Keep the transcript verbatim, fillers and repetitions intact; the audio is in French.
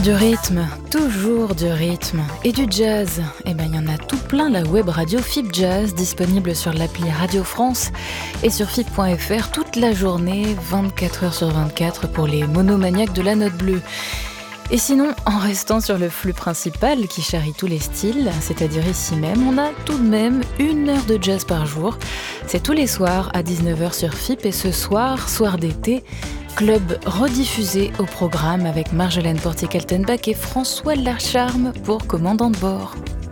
Du rythme, toujours du rythme. Et du jazz, eh ben il y en a tout plein la web radio F I P Jazz, disponible sur l'appli Radio France et sur F I P point F R toute la journée, vingt-quatre heures sur vingt-quatre pour les monomaniaques de la note bleue. Et sinon, en restant sur le flux principal qui charrie tous les styles, c'est-à-dire ici même, on a tout de même une heure de jazz par jour. C'est tous les soirs à dix-neuf heures sur F I P et ce soir, soir d'été, club rediffusé au programme avec Marjolaine Portier-Kaltenbach et François Lacharme pour commandant de bord.